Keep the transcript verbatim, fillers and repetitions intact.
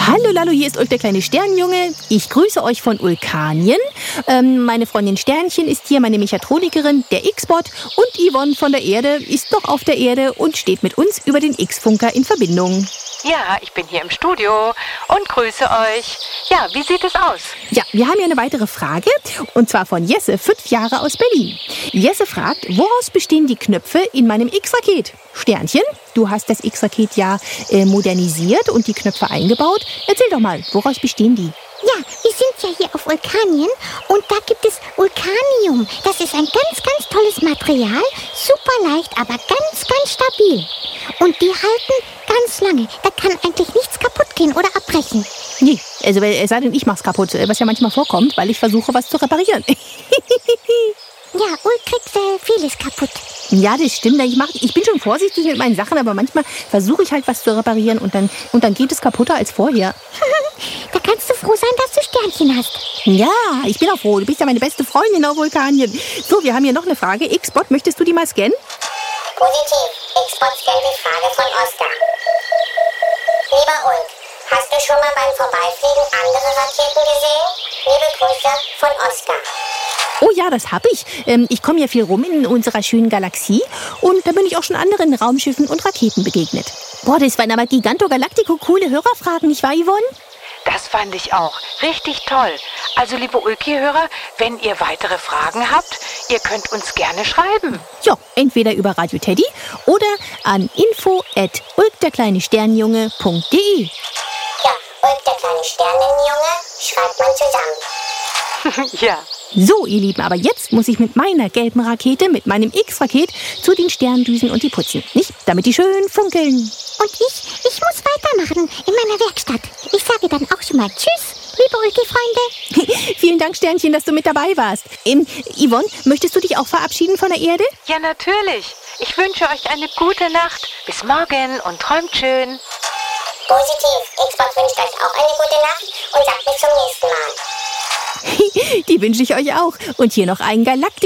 Hallo Lalo, hier ist Ulf, der kleine Sternenjunge. Ich grüße euch von Ulkanien. Ähm, meine Freundin Sternchen ist hier, meine Mechatronikerin, der X-Bot. Und Yvonne von der Erde ist noch auf der Erde und steht mit uns über den X-Funker in Verbindung. Ja, ich bin hier im Studio und grüße euch. Ja, wie sieht es aus? Ja, wir haben hier eine weitere Frage, und zwar von Jesse, fünf Jahre aus Berlin. Jesse fragt, woraus bestehen die Knöpfe in meinem X-Raket? Sternchen, du hast das X-Raket ja äh, modernisiert und die Knöpfe eingebaut. Erzähl doch mal, woraus bestehen die? Ja, wir sind ja hier auf Vulkanien und da gibt es Vulkanium. Das ist ein ganz, ganz tolles Material, super leicht, aber ganz, ganz stabil. Und die halten ganz lange. Da kann eigentlich nichts kaputt gehen oder abbrechen. Nee, also es sei denn, ich mach's kaputt, was ja manchmal vorkommt, weil ich versuche, was zu reparieren. Ja, Ulf kriegt äh, vieles kaputt. Ja, das stimmt. Ich, mach, ich bin schon vorsichtig mit meinen Sachen, aber manchmal versuche ich halt was zu reparieren und dann, und dann geht es kaputter als vorher. Da kannst du froh sein, dass du Sternchen hast. Ja, ich bin auch froh. Du bist ja meine beste Freundin auf Vulkanien. So, wir haben hier noch eine Frage. X-Bot, möchtest du die mal scannen? Positiv. X-Bot scannt die Frage von Oskar. Lieber Ulf, hast du schon mal beim Vorbeifliegen andere Raketen gesehen? Liebe Grüße von Oskar. Oh ja, das habe ich. Ähm, ich komme ja viel rum in unserer schönen Galaxie und da bin ich auch schon anderen Raumschiffen und Raketen begegnet. Boah, das waren aber Giganto Galactico coole Hörerfragen, nicht wahr, Yvonne? Das fand ich auch richtig toll. Also, liebe Ulki-Hörer, wenn ihr weitere Fragen habt, ihr könnt uns gerne schreiben. Ja, entweder über Radio Teddy oder an info at ulkderkleinesternjunge punkt de. Ja, Ulf, der kleine Sternenjunge, schreibt man zusammen. Ja. So, ihr Lieben, aber jetzt muss ich mit meiner gelben Rakete, mit meinem X-Raket, zu den Sterndüsen und die putzen. Nicht? Damit die schön funkeln. Und ich, ich muss weitermachen in meiner Werkstatt. Ich sage dann auch schon mal Tschüss, liebe Ulki-Freunde. Vielen Dank, Sternchen, dass du mit dabei warst. Ähm, Yvonne, möchtest du dich auch verabschieden von der Erde? Ja, natürlich. Ich wünsche euch eine gute Nacht. Bis morgen und träumt schön. Positiv. X-Bot wünscht euch auch eine gute Nacht und sagt bis zum nächsten Mal. Die wünsche ich euch auch. Und hier noch einen Galaktik.